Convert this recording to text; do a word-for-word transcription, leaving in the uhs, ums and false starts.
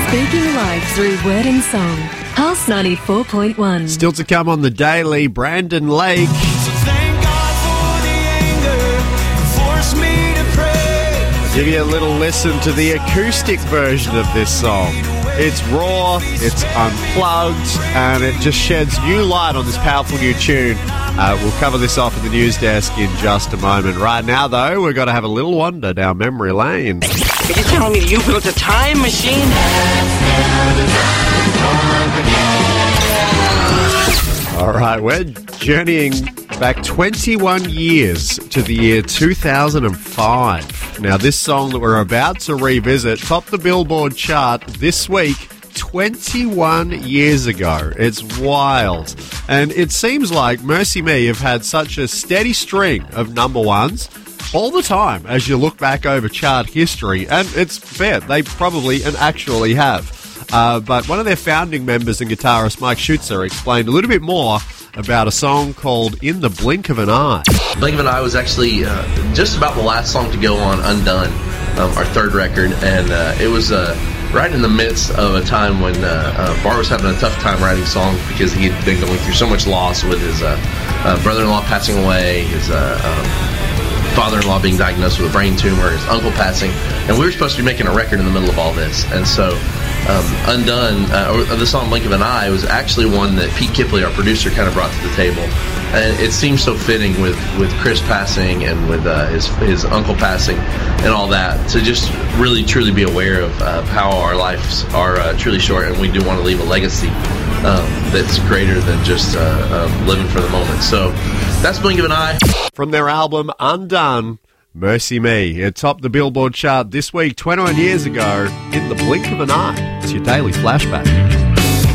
Speaking life through word and song. Pulse ninety-four point one. Still to come on the daily, Brandon Lake. So thank God for the anger that forced me to pray. Give you a little listen to the acoustic version of this song. It's raw, it's unplugged, and it just sheds new light on this powerful new tune. Uh, we'll cover this off at the news desk in just a moment. Right now, though, we've got to have a little wander down memory lane. Are you telling me you built a time machine? All right, we're journeying back twenty-one years to the year two thousand five. Now, this song that we're about to revisit topped the Billboard chart this week twenty-one years ago. It's wild. And it seems like Mercy Me have had such a steady string of number ones all the time as you look back over chart history. And it's fair, they probably and actually have. Uh, but one of their founding members and guitarist, Mike Schutzer, explained a little bit more about a song called In the Blink of an Eye. Blink of an Eye was actually uh, just about the last song to go on Undone, um, our third record, and uh, it was uh, right in the midst of a time when uh, uh, Bart was having a tough time writing songs because he had been going through so much loss with his uh, uh, brother-in-law passing away, his uh, um, father-in-law being diagnosed with a brain tumor, his uncle passing, and we were supposed to be making a record in the middle of all this, and so Um, Undone, uh, or the song Blink of an Eye, was actually one that Pete Kipley, our producer, kind of brought to the table. And it seems so fitting with, with Chris passing and with uh, his his uncle passing and all that, to just really truly be aware of uh, how our lives are uh, truly short, and we do want to leave a legacy um, that's greater than just uh, um, living for the moment. So that's Blink of an Eye. From their album Undone, Mercy Me. It topped the Billboard chart this week, twenty-one years ago, in the blink of an eye. It's your daily flashback.